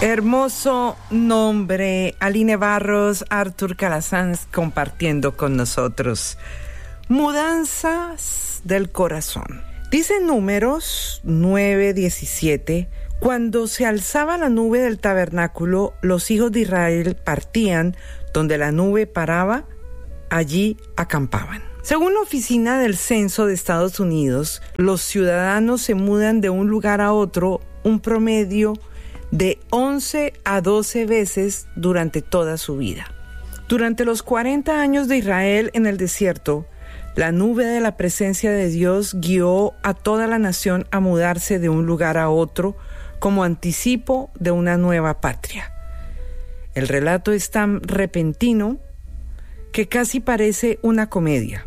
Hermoso nombre, Aline Barros, Arthur Calasanz compartiendo con nosotros. Mudanzas del corazón. Dice Números 9:17, cuando se alzaba la nube del tabernáculo, los hijos de Israel partían donde la nube paraba, allí acampaban. Según la Oficina del Censo de Estados Unidos, los ciudadanos se mudan de un lugar a otro un promedio de 11 a 12 veces durante toda su vida. Durante los 40 años de Israel en el desierto, la nube de la presencia de Dios guió a toda la nación a mudarse de un lugar a otro como anticipo de una nueva patria. El relato es tan repentino que casi parece una comedia.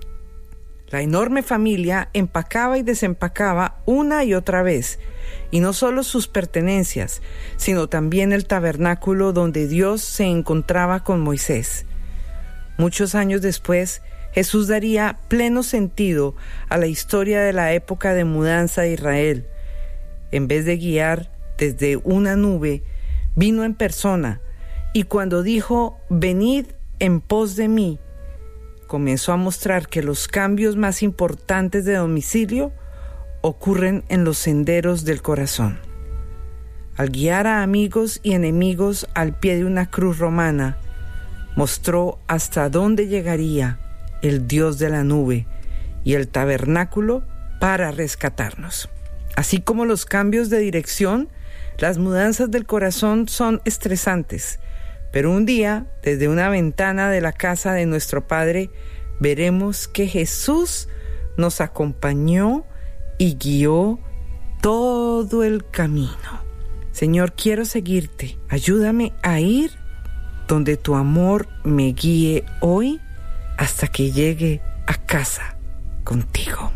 La enorme familia empacaba y desempacaba una y otra vez, y no solo sus pertenencias, sino también el tabernáculo donde Dios se encontraba con Moisés. Muchos años después, Jesús daría pleno sentido a la historia de la época de mudanza de Israel. En vez de guiar desde una nube, vino en persona, y cuando dijo, «Venid en pos de mí», comenzó a mostrar que los cambios más importantes de domicilio ocurren en los senderos del corazón. Al guiar a amigos y enemigos al pie de una cruz romana, mostró hasta dónde llegaría el Dios de la nube y el tabernáculo para rescatarnos. Así como los cambios de dirección, las mudanzas del corazón son estresantes. Pero un día, desde una ventana de la casa de nuestro Padre, veremos que Jesús nos acompañó y guió todo el camino. Señor, quiero seguirte. Ayúdame a ir donde tu amor me guíe hoy hasta que llegue a casa contigo.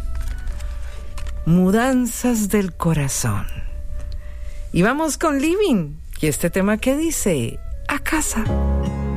Mudanzas del corazón. Y vamos con Living y este tema que dice... a casa.